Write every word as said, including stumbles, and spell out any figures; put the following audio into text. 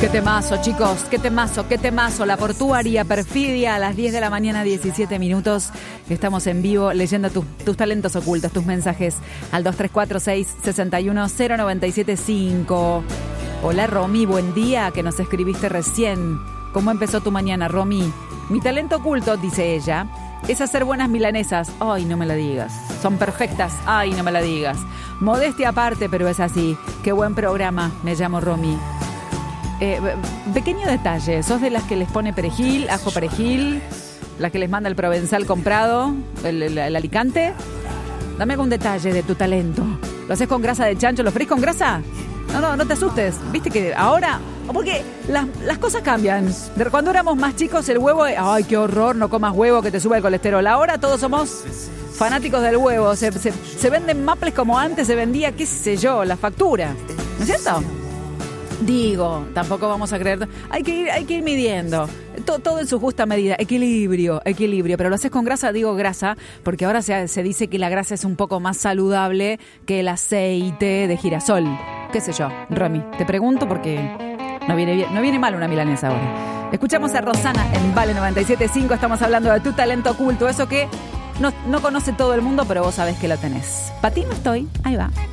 Qué temazo, chicos, qué temazo, qué temazo. La portuaria perfidia a las diez de la mañana, diecisiete minutos. Estamos en vivo leyendo tus, tus talentos ocultos, tus mensajes al dos tres cuatro seis seis uno cero nueve siete cinco. Hola, Romy, buen día, que nos escribiste recién. ¿Cómo empezó tu mañana, Romy? Mi talento oculto, dice ella, es hacer buenas milanesas. Ay, no me la digas. Son perfectas. Ay, no me la digas. Modestia aparte, pero es así. Qué buen programa. Me llamo Romy. Eh, pequeño detalle, ¿sos de las que les pone perejil, ajo perejil, las que les manda el provenzal comprado, el, el, el Alicante? Dame algún detalle de tu talento. ¿Lo haces con grasa de chancho? ¿Lo freís con grasa? No, no, no te asustes. Viste que ahora, porque las, las cosas cambian. De cuando éramos más chicos el huevo, ay, qué horror, no comas huevo que te sube el colesterol. Ahora todos somos fanáticos del huevo. Se, se, se venden maples como antes se vendía, qué sé yo, la factura. ¿No es cierto? Digo, tampoco vamos a creer. Hay que ir, hay que ir midiendo. Todo, todo en su justa medida. Equilibrio, equilibrio. Pero lo haces con grasa, digo grasa, porque ahora se, se dice que la grasa es un poco más saludable que el aceite de girasol. ¿Qué sé yo, Romy? Te pregunto porque no viene bien, no viene mal una milanesa ahora. Escuchamos a Rosana en Vale noventa y siete punto cinco. Estamos hablando de tu talento oculto. Eso que no, no conoce todo el mundo, pero vos sabés que lo tenés. Para ti no estoy. Ahí va.